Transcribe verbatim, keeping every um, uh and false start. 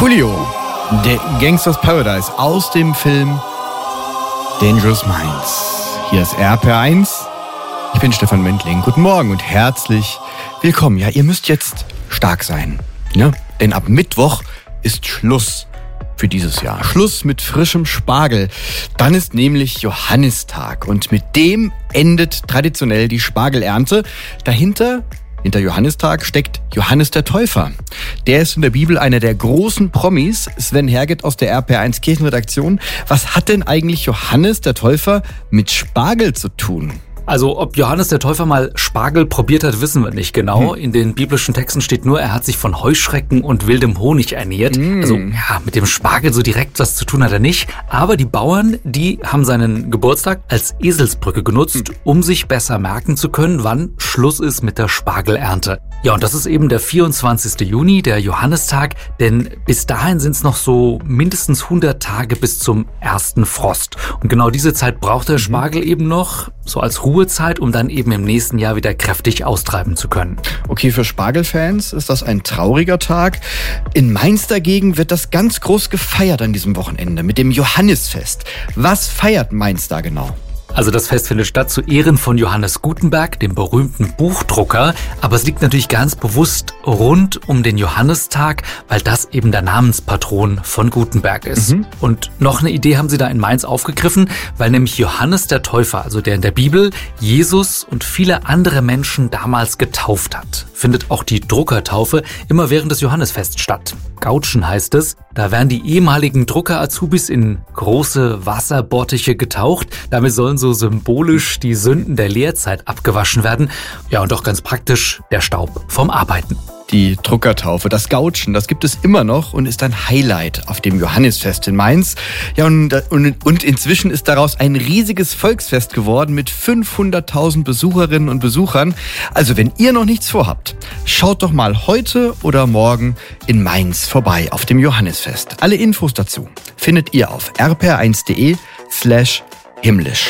Coolio, der Gangsters Paradise aus dem Film Dangerous Minds. Hier ist R P R eins. Ich bin Stefan Mendling. Guten Morgen und herzlich willkommen. Ja, ihr müsst jetzt stark sein, ne? Denn ab Mittwoch ist Schluss für dieses Jahr. Schluss mit frischem Spargel. Dann ist nämlich Johannistag und mit dem endet traditionell die Spargelernte. Dahinter, hinter Johannistag, steckt Johannes der Täufer. Der ist in der Bibel einer der großen Promis. Sven Herget aus der R P R eins Kirchenredaktion. Was hat denn eigentlich Johannes der Täufer mit Spargel zu tun? Also ob Johannes der Täufer mal Spargel probiert hat, wissen wir nicht genau. Hm. In den biblischen Texten steht nur, er hat sich von Heuschrecken und wildem Honig ernährt. Hm. Also ja, mit dem Spargel so direkt was zu tun hat er nicht. Aber die Bauern, die haben seinen Geburtstag als Eselsbrücke genutzt, hm. um sich besser merken zu können, wann Schluss ist mit der Spargelernte. Ja, und das ist eben der vierundzwanzigste Juni, der Johannistag, denn bis dahin sind es noch so mindestens hundert Tage bis zum ersten Frost. Und genau diese Zeit braucht der Spargel eben noch, so als Ruhezeit, um dann eben im nächsten Jahr wieder kräftig austreiben zu können. Okay, für Spargelfans ist das ein trauriger Tag. In Mainz dagegen wird das ganz groß gefeiert an diesem Wochenende mit dem Johannisfest. Was feiert Mainz da genau? Also das Fest findet statt zu Ehren von Johannes Gutenberg, dem berühmten Buchdrucker. Aber es liegt natürlich ganz bewusst rund um den Johannistag, weil das eben der Namenspatron von Gutenberg ist. Mhm. Und noch eine Idee haben sie da in Mainz aufgegriffen, weil nämlich Johannes der Täufer, also der in der Bibel, Jesus und viele andere Menschen damals getauft hat. Findet auch die Druckertaufe immer während des Johannisfests statt. Gautschen heißt es. Da werden die ehemaligen Drucker-Azubis in große Wasserbottiche getaucht. Damit sollen so symbolisch die Sünden der Lehrzeit abgewaschen werden. Ja, und auch ganz praktisch der Staub vom Arbeiten. Die Druckertaufe, das Gautschen, das gibt es immer noch und ist ein Highlight auf dem Johannisfest in Mainz. Ja, und, und, und inzwischen ist daraus ein riesiges Volksfest geworden mit fünfhunderttausend Besucherinnen und Besuchern. Also wenn ihr noch nichts vorhabt, schaut doch mal heute oder morgen in Mainz vorbei auf dem Johannisfest. Alle Infos dazu findet ihr auf r p r eins punkt d e slash himmlisch.